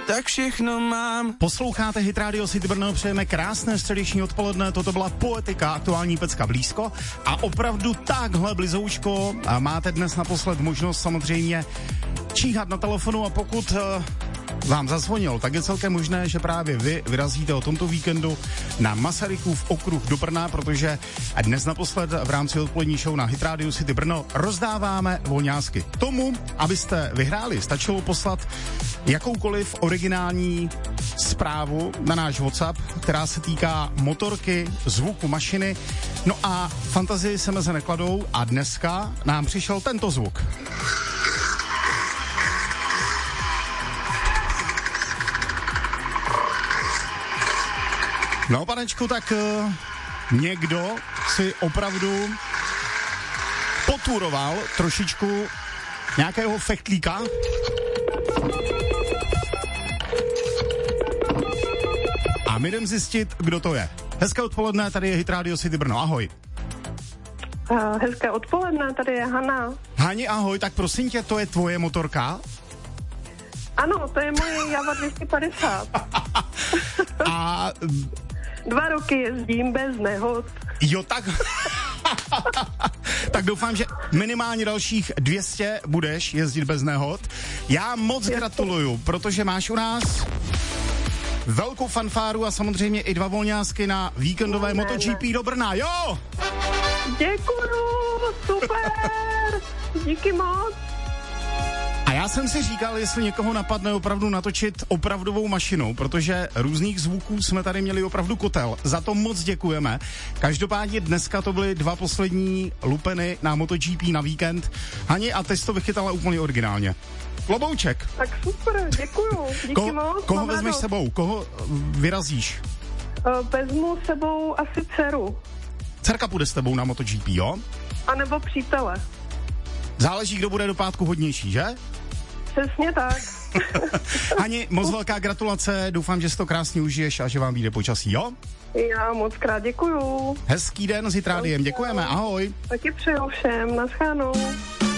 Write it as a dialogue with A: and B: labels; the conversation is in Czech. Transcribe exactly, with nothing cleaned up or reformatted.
A: tak všechno mám.
B: Posloucháte Hit Radio City Brno, přejeme krásné středeční odpoledne, toto byla Poetika, aktuální pecka blízko a opravdu takhle blizoučko máte dnes naposled možnost samozřejmě číhat na telefonu a pokud uh, vám zazvonil, tak je celkem možné, že právě vy vyrazíte o tomto víkendu na Masarykův okruh do Brna, protože dnes naposled v rámci odpolední show na Hit Radio City Brno rozdáváme volňásky. K tomu, abyste vyhráli, stačilo poslat jakoukoliv originální zprávu na náš WhatsApp, která se týká motorky, zvuku mašiny. No a fantazii se meze nekladou a dneska nám přišel tento zvuk. No, panečku, tak uh, někdo si opravdu poturoval trošičku nějakého fechtlíka. A my jdem zjistit, kdo to je. Hezké odpoledne, tady je Hit Radio City Brno, ahoj.
C: Uh, hezké odpoledne, tady je Hana.
B: Hani, ahoj, tak prosím tě, to je tvoje motorka?
C: Ano, to je moje Java dvě stě padesát.
B: A...
C: Dva roky jezdím bez nehod.
B: Jo, tak... Tak doufám, že minimálně dalších dvě stě budeš jezdit bez nehod. Já moc gratuluju, protože máš u nás velkou fanfáru a samozřejmě i dva volňásky na víkendové ne, MotoGP ne. do Brna, jo!
C: Děkuju, super! Díky moc!
B: A já jsem si říkal, jestli někoho napadne opravdu natočit opravdovou mašinu, protože různých zvuků jsme tady měli opravdu kotel. Za to moc děkujeme. Každopádně dneska to byly dva poslední lupeny na MotoGP na víkend. Hani, a teď to vychytala úplně originálně. Klobouček.
C: Tak super, děkuju. Díky
B: Ko-
C: moc.
B: Koho vezmeš radost. sebou? Koho vyrazíš?
C: Uh, vezmu sebou asi dceru.
B: Dcerka půjde s tebou na MotoGP, jo?
C: A nebo přítele.
B: Záleží, kdo bude do pátku hodnější, že?
C: Přesně tak.
B: Hani, moc velká gratulace, doufám, že si to krásně užiješ a že vám vyjde počasí, jo?
C: Já moc krát děkuju.
B: Hezký den s Hit Rádiem, děkujeme, ahoj.
C: Taky přeju všem, naschánou.